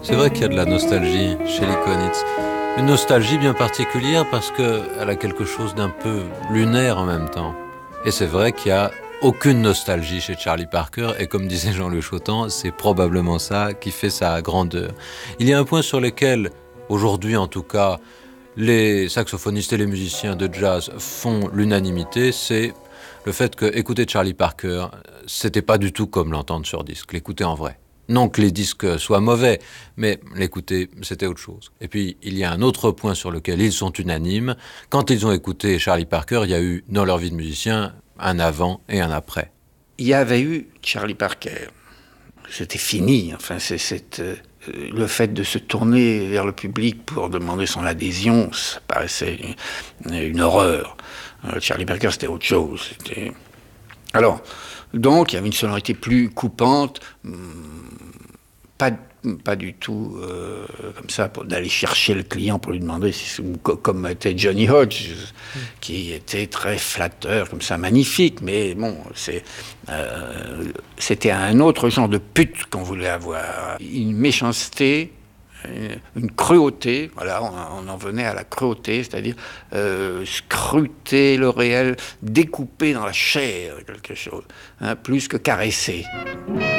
C'est vrai qu'il y a de la nostalgie chez Lee Konitz. Une nostalgie bien particulière parce qu'elle a quelque chose d'un peu lunaire en même temps. Et c'est vrai qu'il n'y a aucune nostalgie chez Charlie Parker, et comme disait Jean-Luc Chotan, c'est probablement ça qui fait sa grandeur. Il y a un point sur lequel, aujourd'hui en tout cas, les saxophonistes et les musiciens de jazz font l'unanimité, c'est le fait que écouter Charlie Parker, c'était pas du tout comme l'entendre sur disque, l'écouter en vrai. Non que les disques soient mauvais, mais l'écouter, c'était autre chose. Et puis, il y a un autre point sur lequel ils sont unanimes. Quand ils ont écouté Charlie Parker, il y a eu, dans leur vie de musicien, un avant et un après. Il y avait eu Charlie Parker. C'était fini. Enfin, le fait de se tourner vers le public pour demander son adhésion, ça paraissait une horreur. Charlie Parker, c'était autre chose. Alors, donc, il y avait une sonorité plus coupante, pas du tout comme ça, d'aller chercher le client pour lui demander, comme était Johnny Hodge, qui était très flatteur, comme ça, magnifique, mais bon, c'était un autre genre de pute qu'on voulait avoir. Une méchanceté, une cruauté, voilà, on en venait à la cruauté, c'est-à-dire scruter le réel, découper dans la chair quelque chose, hein, plus que caresser.